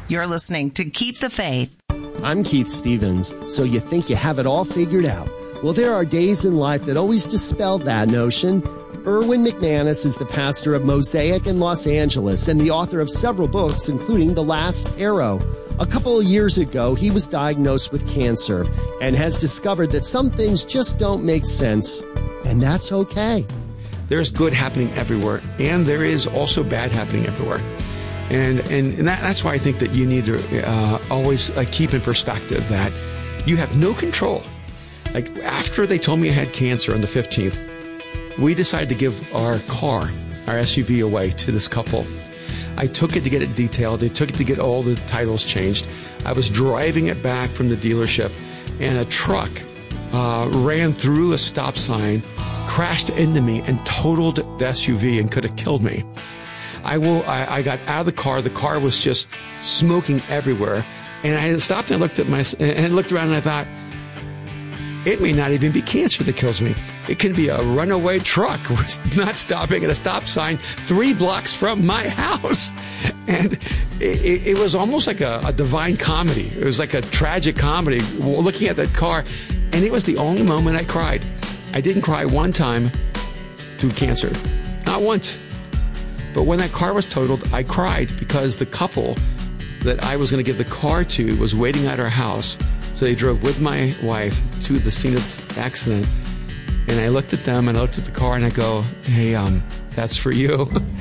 You're listening to Keep the Faith. I'm Keith Stevens. So you think you have it all figured out? Well, there are days in life that always dispel that notion. Erwin McManus is the pastor of Mosaic in Los Angeles and the author of several books, including The Last Arrow. A couple of years ago, he was diagnosed with cancer and has discovered that some things just don't make sense, and that's okay. There's good happening everywhere, and there is also bad happening everywhere. And that's why I think that you need to always keep in perspective that you have no control. Like after they told me I had cancer on the 15th, we decided to give our car, our SUV, away to this couple. I took it to get it detailed. I took it to get all the titles changed. I was driving it back from the dealership, and a truck ran through a stop sign, crashed into me, and totaled the SUV and could have killed me. I got out of the car. The car was just smoking everywhere. And I stopped and looked around, and I thought, it may not even be cancer that kills me. It can be a runaway truck not stopping at a stop sign 3 blocks from my house. And it was almost like a divine comedy. It was like a tragic comedy looking at that car. And it was the only moment I cried. I didn't cry one time through cancer. Not once. But when that car was totaled, I cried because the couple that I was going to give the car to was waiting at our house. So they drove with my wife to the scene of the accident. And I looked at them and I looked at the car and I go, hey, that's for you.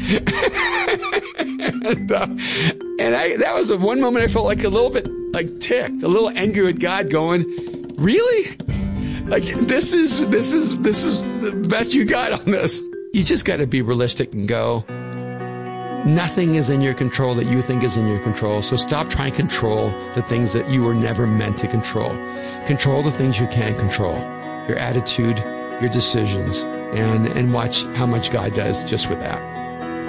and that was the one moment I felt like a little bit like ticked, a little angry with God going, really? Like this is the best you got on this. You just got to be realistic and go, nothing is in your control that you think is in your control. So stop trying to control the things that you were never meant to control. Control the things you can control. Your attitude, your decisions, and watch how much God does just with that.